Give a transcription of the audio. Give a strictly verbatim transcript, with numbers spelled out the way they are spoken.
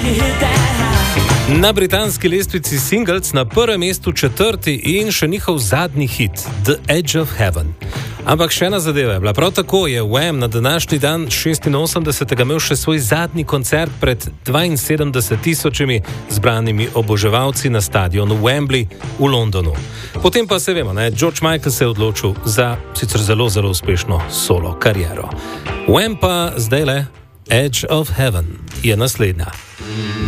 Na britanski lestvici singles na prvem mestu četrti in še njihov zadnji hit, The Edge of Heaven. Ampak še ena zadeva je bila. Prav tako je Wham na današnji dan šestinosemdesetega imel še svoj zadnji koncert pred dvainsedemdeset tisočimi zbranimi oboževalci na stadionu Wembley v Londonu. Potem pa se vemo, ne, George Michael se je odločil za sicer zelo, zelo uspešno solo kariero. Wham pa zdaj le Edge of Heaven je naslednja.